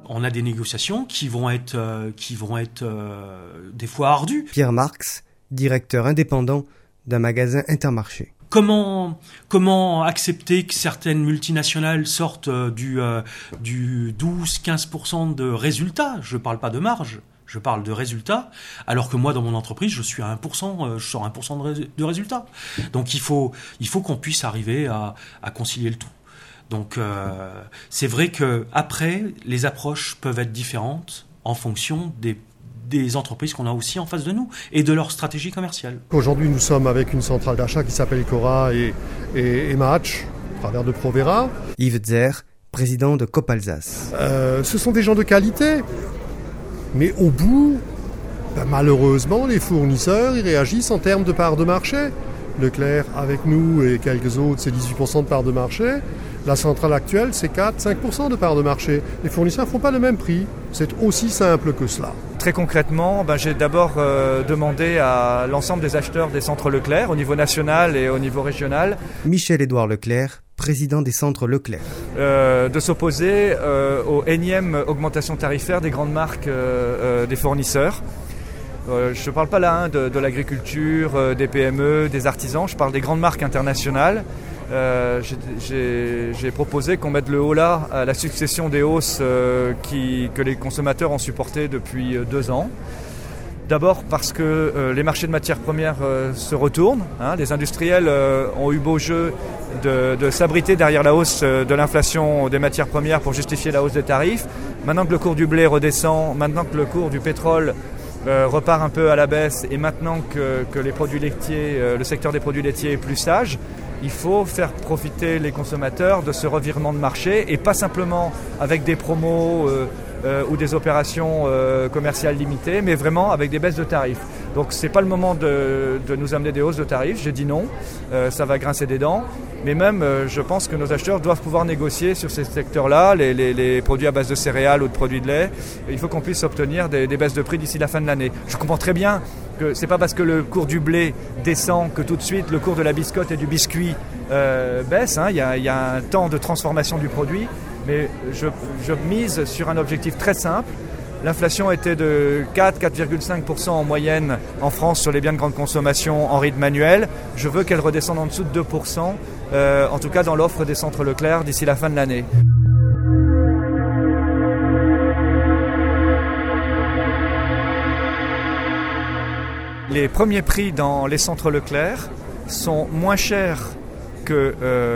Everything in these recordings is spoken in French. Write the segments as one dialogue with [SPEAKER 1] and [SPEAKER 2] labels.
[SPEAKER 1] On a des négociations qui vont être des fois ardues.
[SPEAKER 2] Pierre Marx, directeur indépendant d'un magasin Intermarché.
[SPEAKER 1] Comment accepter que certaines multinationales sortent du 12-15% de résultats? Je ne parle pas de marge, je parle de résultats, alors que moi, dans mon entreprise, je suis à 1%, je sors 1% de résultats. Donc il faut qu'on puisse arriver à concilier le tout. Donc c'est vrai que après, les approches peuvent être différentes en fonction des entreprises qu'on a aussi en face de nous et de leur stratégie commerciale.
[SPEAKER 3] Aujourd'hui, nous sommes avec une centrale d'achat qui s'appelle Cora et Match, à travers de Provera.
[SPEAKER 2] Yves Zer, président de Coop Alsace.
[SPEAKER 3] Ce sont des gens de qualité, mais au bout, malheureusement, les fournisseurs ils réagissent en termes de part de marché. Leclerc, avec nous et quelques autres, c'est 18% de part de marché. La centrale actuelle, c'est 4-5% de part de marché. Les fournisseurs ne font pas le même prix. C'est aussi simple que cela.
[SPEAKER 4] Très concrètement, j'ai d'abord demandé à l'ensemble des acheteurs des centres Leclerc, au niveau national et au niveau régional,
[SPEAKER 2] Michel-Édouard Leclerc, président des centres Leclerc,
[SPEAKER 4] de s'opposer aux énièmes augmentations tarifaires des grandes marques des fournisseurs. Je ne parle pas là de l'agriculture, des PME, des artisans, je parle des grandes marques internationales. J'ai proposé qu'on mette le haut là à la succession des hausses que les consommateurs ont supportées depuis 2 ans. D'abord parce que les marchés de matières premières se retournent. Les industriels ont eu beau jeu de s'abriter derrière la hausse de l'inflation des matières premières pour justifier la hausse des tarifs. Maintenant que le cours du blé redescend, maintenant que le cours du pétrole repart un peu à la baisse et maintenant que les produits laitiers, le secteur des produits laitiers est plus sage, il faut faire profiter les consommateurs de ce revirement de marché et pas simplement avec des promos ou des opérations commerciales limitées, mais vraiment avec des baisses de tarifs. Donc c'est pas le moment de nous amener des hausses de tarifs, j'ai dit non, ça va grincer des dents, mais même je pense que nos acheteurs doivent pouvoir négocier sur ces secteurs-là, les produits à base de céréales ou de produits de lait. Il faut qu'on puisse obtenir des baisses de prix d'ici la fin de l'année. Je comprends très bien que c'est pas parce que le cours du blé descend que tout de suite le cours de la biscotte et du biscuit baisse. Il y a un temps de transformation du produit, mais je mise sur un objectif très simple. L'inflation était de 4,5% en moyenne en France sur les biens de grande consommation en rythme annuel. Je veux qu'elle redescende en dessous de 2%, en tout cas dans l'offre des centres Leclerc d'ici la fin de l'année. Les premiers prix dans les centres Leclerc sont moins chers que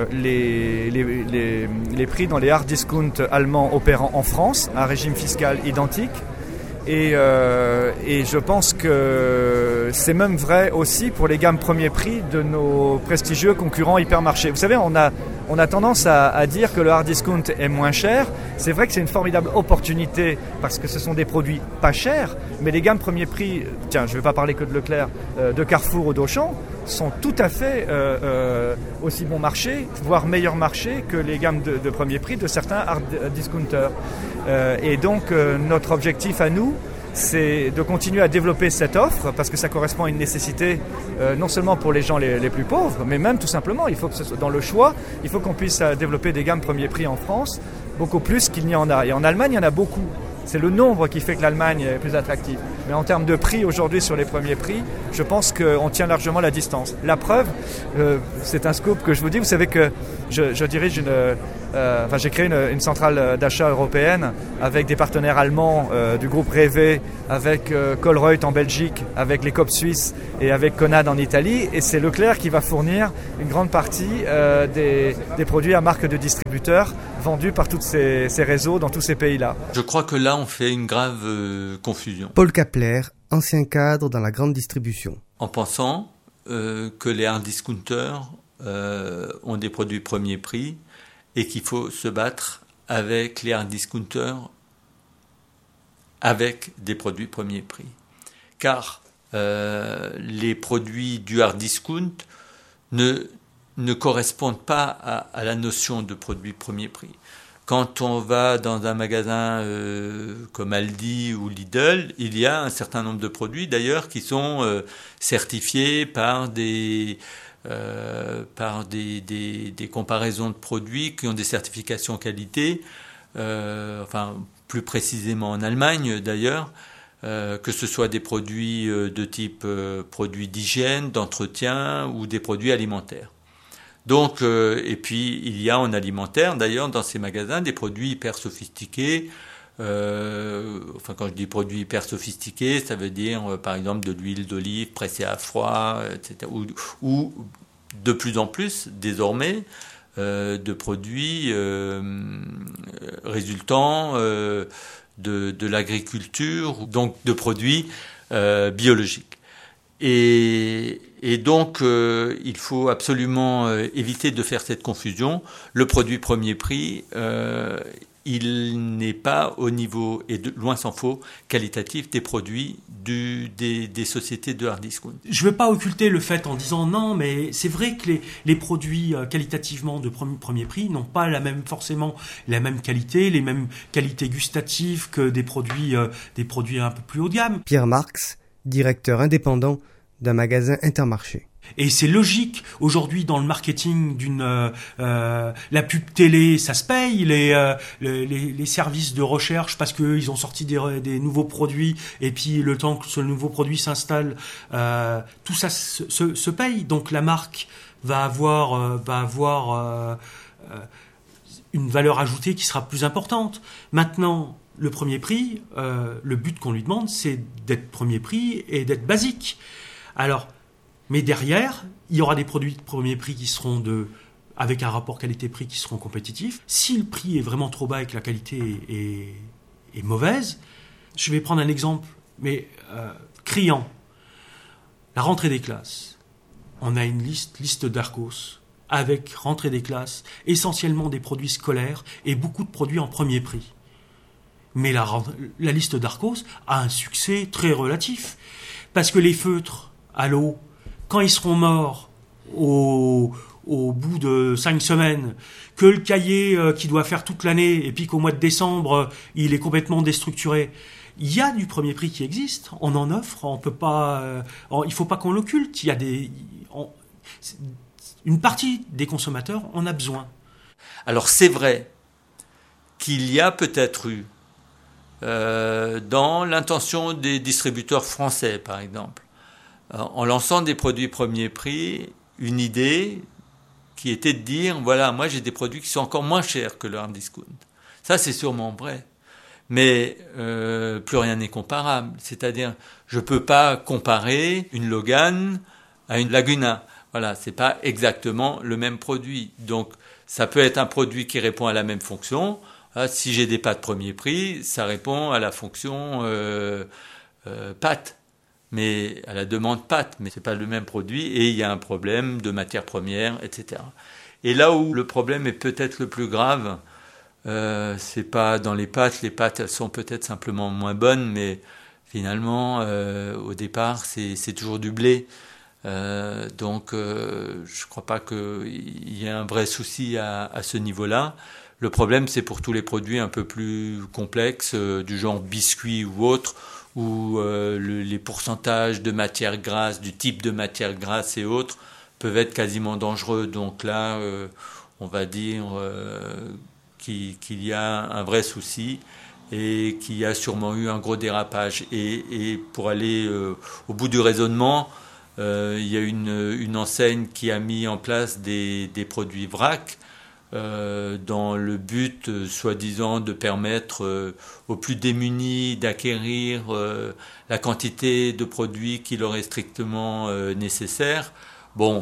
[SPEAKER 4] les prix dans les hard discount allemands opérant en France, à un régime fiscal identique. Et je pense que c'est même vrai aussi pour les gammes premiers prix de nos prestigieux concurrents hypermarchés. Vous savez, on a tendance à dire que le hard discount est moins cher. C'est vrai que c'est une formidable opportunité parce que ce sont des produits pas chers, mais les gammes premiers prix, tiens, je ne vais pas parler que de Leclerc, de Carrefour ou d'Auchan, sont tout à fait aussi bon marché, voire meilleur marché que les gammes de premier prix de certains hard discounters. Et donc notre objectif à nous, c'est de continuer à développer cette offre parce que ça correspond à une nécessité non seulement pour les gens les plus pauvres, mais même tout simplement, il faut que ce soit dans le choix, il faut qu'on puisse développer des gammes premier prix en France, beaucoup plus qu'il n'y en a. Et en Allemagne, il y en a beaucoup. C'est le nombre qui fait que l'Allemagne est plus attractive. Mais en termes de prix aujourd'hui sur les premiers prix, je pense qu'on tient largement la distance. La preuve, c'est un scoop que je vous dis. Vous savez que je dirige j'ai créé une centrale d'achat européenne avec des partenaires allemands du groupe Rewe, avec Colruyt en Belgique, avec les Coop suisses et avec Conad en Italie. Et c'est Leclerc qui va fournir une grande partie des produits à marque de distributeurs vendus par tous ces réseaux dans tous ces pays-là.
[SPEAKER 5] Je crois que là, on fait une grave confusion.
[SPEAKER 2] Paul Kapler, ancien cadre dans la grande distribution.
[SPEAKER 5] En pensant que les hard discounters ont des produits premier prix et qu'il faut se battre avec les hard discounters avec des produits premier prix. Car les produits du hard discount ne correspondent pas à la notion de produit premier prix. Quand on va dans un magasin comme Aldi ou Lidl, il y a un certain nombre de produits d'ailleurs qui sont certifiés par des comparaisons de produits qui ont des certifications qualité, plus précisément en Allemagne d'ailleurs, que ce soit des produits de type produits d'hygiène, d'entretien ou des produits alimentaires. Donc, et puis il y a en alimentaire d'ailleurs dans ces magasins des produits hyper sophistiqués. Quand je dis produits hyper sophistiqués, ça veut dire par exemple de l'huile d'olive pressée à froid, etc. Ou de plus en plus désormais de produits résultant de l'agriculture, donc de produits biologiques. Et donc, il faut absolument éviter de faire cette confusion. Le produit premier prix, il n'est pas au niveau, et loin s'en faut, qualitatif des produits des sociétés de hard discount.
[SPEAKER 1] Je ne veux pas occulter le fait en disant non, mais c'est vrai que les produits qualitativement de premier prix n'ont pas forcément la même qualité, les mêmes qualités gustatives que des produits un peu plus haut de gamme.
[SPEAKER 2] Pierre Marx, directeur indépendant d'un magasin Intermarché.
[SPEAKER 1] Et c'est logique, aujourd'hui dans le marketing la pub télé, ça se paye, les services de recherche parce qu'ils ont sorti des nouveaux produits et puis le temps que ce nouveau produit s'installe, tout ça se paye. Donc la marque va avoir une valeur ajoutée qui sera plus importante. Maintenant, le premier prix, le but qu'on lui demande, c'est d'être premier prix et d'être basique. Alors, mais derrière, il y aura des produits de premier prix qui seront avec un rapport qualité-prix qui seront compétitifs. Si le prix est vraiment trop bas et que la qualité est mauvaise, je vais prendre un exemple, mais criant. La rentrée des classes. On a une liste d'Arcos, avec rentrée des classes, essentiellement des produits scolaires et beaucoup de produits en premier prix. Mais la liste d'Arcos a un succès très relatif. Parce que les feutres à l'eau, quand ils seront morts au bout de 5 semaines, que le cahier qui doit faire toute l'année, et puis qu'au mois de décembre, il est complètement déstructuré, il y a du premier prix qui existe, on en offre, on peut pas, il faut pas qu'on l'occulte, une partie des consommateurs en a besoin.
[SPEAKER 5] Alors c'est vrai qu'il y a peut-être eu, dans l'intention des distributeurs français par exemple, en lançant des produits premier prix, une idée qui était de dire, voilà, moi j'ai des produits qui sont encore moins chers que le hard discount. Ça c'est sûrement vrai. Mais plus rien n'est comparable. C'est-à-dire, je ne peux pas comparer une Logan à une Laguna. Voilà, c'est pas exactement le même produit. Donc, ça peut être un produit qui répond à la même fonction. Si j'ai des pâtes premier prix, ça répond à la fonction pâtes. Mais à la demande pâtes, mais c'est pas le même produit et il y a un problème de matières premières, etc. Et là où le problème est peut-être le plus grave, c'est pas dans les pâtes elles sont peut-être simplement moins bonnes, mais finalement au départ c'est toujours du blé. Donc je crois pas qu'il y ait un vrai souci à ce niveau-là. Le problème c'est pour tous les produits un peu plus complexes, du genre biscuits ou autres, où les pourcentages de matières grasses, du type de matières grasses et autres, peuvent être quasiment dangereux. Donc là, on va dire qu'il y a un vrai souci et qu'il y a sûrement eu un gros dérapage. Et pour aller au bout du raisonnement, il y a une enseigne qui a mis en place des produits vrac, dans le but, soi-disant, de permettre aux plus démunis d'acquérir la quantité de produits qui leur est strictement nécessaire. Bon,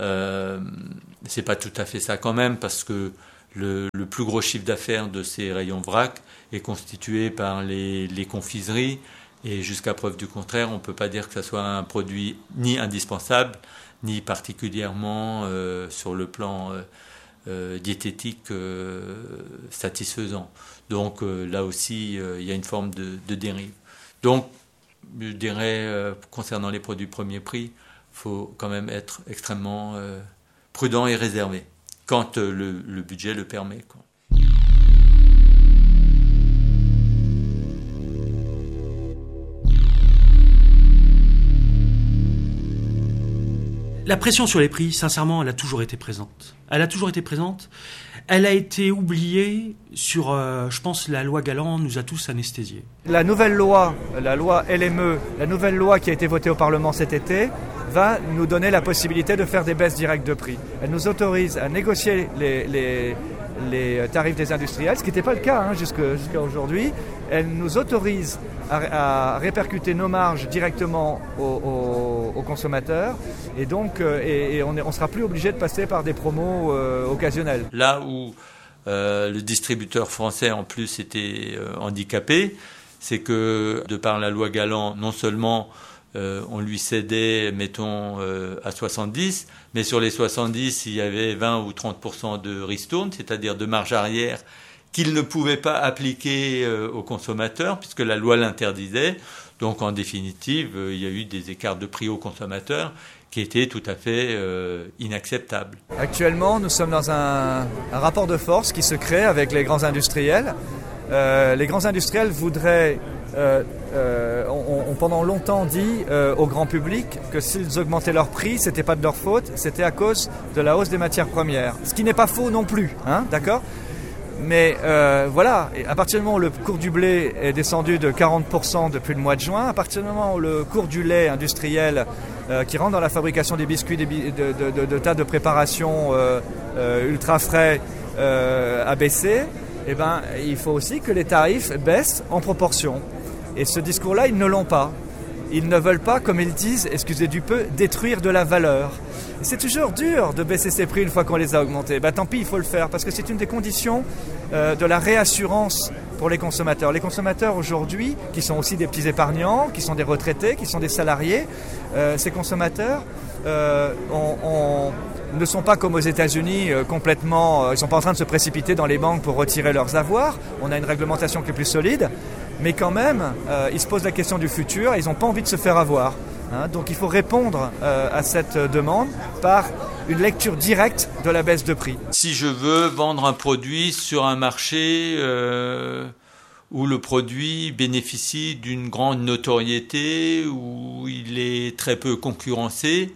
[SPEAKER 5] c'est pas tout à fait ça quand même, parce que le plus gros chiffre d'affaires de ces rayons vrac est constitué par les confiseries, et jusqu'à preuve du contraire, on ne peut pas dire que ça soit un produit ni indispensable, ni particulièrement sur le plan diététique satisfaisant. Donc là aussi, il y a une forme de dérive. Donc, je dirais, concernant les produits premier prix, il faut quand même être extrêmement prudent et réservé, quand le budget le permet, quoi.
[SPEAKER 1] La pression sur les prix, sincèrement, elle a toujours été présente. Elle a été oubliée sur, je pense, la loi Galland nous a tous anesthésiés.
[SPEAKER 4] La nouvelle loi, la loi LME, la nouvelle loi qui a été votée au Parlement cet été, va nous donner la possibilité de faire des baisses directes de prix. Elle nous autorise à négocier les tarifs des industriels, ce qui n'était pas le cas jusqu'à aujourd'hui. Elle nous autorise à répercuter nos marges directement aux consommateurs et donc on ne sera plus obligé de passer par des promos occasionnels.
[SPEAKER 5] Là où le distributeur français en plus était handicapé, c'est que de par la loi Galland, non seulement on lui cédait, mettons, à 70, mais sur les 70, il y avait 20 ou 30% de ristourne, c'est-à-dire de marge arrière, qu'il ne pouvait pas appliquer aux consommateurs, puisque la loi l'interdisait. Donc, en définitive, il y a eu des écarts de prix aux consommateurs qui étaient tout à fait inacceptables.
[SPEAKER 4] Actuellement, nous sommes dans un rapport de force qui se crée avec les grands industriels. Les grands industriels voudraient... ont pendant longtemps dit au grand public que s'ils augmentaient leur prix, c'était pas de leur faute, c'était à cause de la hausse des matières premières. Ce qui n'est pas faux non plus, d'accord ? Mais voilà, à partir du moment où le cours du blé est descendu de 40% depuis le mois de juin, à partir du moment où le cours du lait industriel qui rentre dans la fabrication des biscuits, de tas de préparations ultra frais a baissé, eh ben, il faut aussi que les tarifs baissent en proportion. Et ce discours-là, ils ne l'ont pas. Ils ne veulent pas, comme ils disent, excusez du peu, détruire de la valeur. Et c'est toujours dur de baisser ses prix une fois qu'on les a augmentés. Tant pis, il faut le faire, parce que c'est une des conditions de la réassurance pour les consommateurs. Les consommateurs aujourd'hui, qui sont aussi des petits épargnants, qui sont des retraités, qui sont des salariés, ces consommateurs ne sont pas comme aux États-Unis complètement... ils ne sont pas en train de se précipiter dans les banques pour retirer leurs avoirs. On a une réglementation qui est plus solide. Mais quand même, ils se posent la question du futur et ils n'ont pas envie de se faire avoir. Donc il faut répondre à cette demande par une lecture directe de la baisse de prix.
[SPEAKER 5] Si je veux vendre un produit sur un marché où le produit bénéficie d'une grande notoriété, où il est très peu concurrencé,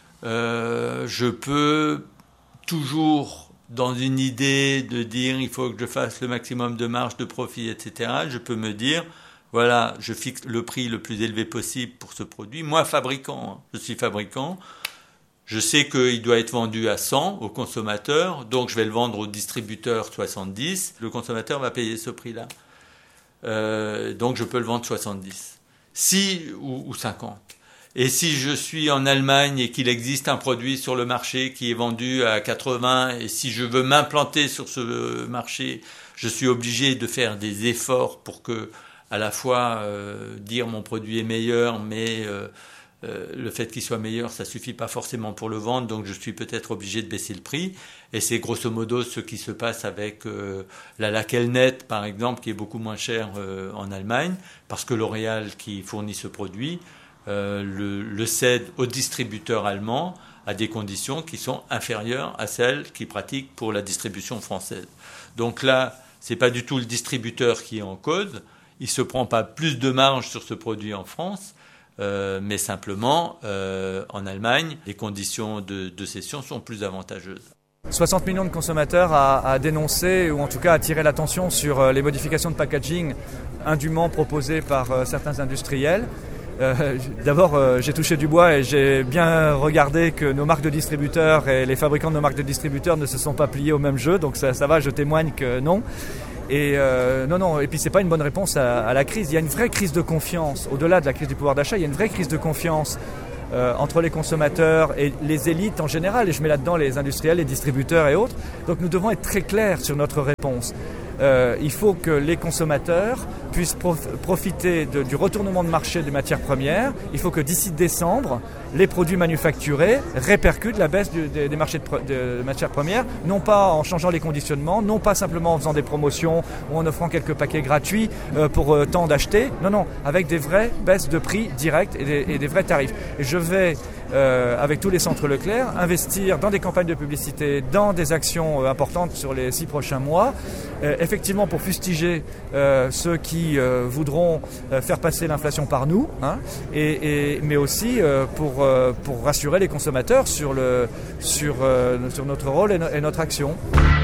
[SPEAKER 5] je peux toujours... dans une idée de dire il faut que je fasse le maximum de marge, de profit, etc., je peux me dire, voilà, je fixe le prix le plus élevé possible pour ce produit. Moi, fabricant, je suis fabricant, je sais qu'il doit être vendu à 100 au consommateur, donc je vais le vendre au distributeur 70, le consommateur va payer ce prix-là. Donc je peux le vendre 70, ou 50. Et si je suis en Allemagne et qu'il existe un produit sur le marché qui est vendu à 80, et si je veux m'implanter sur ce marché, je suis obligé de faire des efforts pour que, à la fois, dire mon produit est meilleur, mais le fait qu'il soit meilleur, ça suffit pas forcément pour le vendre, donc je suis peut-être obligé de baisser le prix. Et c'est grosso modo ce qui se passe avec la laque Elnet, par exemple, qui est beaucoup moins chère en Allemagne, parce que L'Oréal, qui fournit ce produit, le cède au distributeur allemand à des conditions qui sont inférieures à celles qu'il pratique pour la distribution française. Donc là, c'est pas du tout le distributeur qui est en cause. Il se prend pas plus de marge sur ce produit en France, mais simplement en Allemagne, les conditions de cession sont plus avantageuses.
[SPEAKER 4] 60 millions de consommateurs à dénoncer ou en tout cas à attirer l'attention sur les modifications de packaging indûment proposées par certains industriels. D'abord, j'ai touché du bois et j'ai bien regardé que nos marques de distributeurs et les fabricants de nos marques de distributeurs ne se sont pas pliés au même jeu, donc ça va, je témoigne que non. Et non, et puis c'est pas une bonne réponse à la crise. Il y a une vraie crise de confiance, au-delà de la crise du pouvoir d'achat, il y a une vraie crise de confiance entre les consommateurs et les élites en général, et je mets là-dedans les industriels, les distributeurs et autres. Donc nous devons être très clairs sur notre réponse. Il faut que les consommateurs puissent profiter du retournement de marché des matières premières. Il faut que d'ici décembre, les produits manufacturés répercutent la baisse des marchés de matières premières, non pas en changeant les conditionnements, non pas simplement en faisant des promotions ou en offrant quelques paquets gratuits pour tant d'acheter. Non, avec des vraies baisses de prix directes et des vrais tarifs. Et je vais avec tous les centres Leclerc, investir dans des campagnes de publicité, dans des actions importantes sur les 6 prochains mois, effectivement pour fustiger ceux qui voudront faire passer l'inflation par nous, hein, mais aussi pour rassurer les consommateurs sur notre rôle et notre action.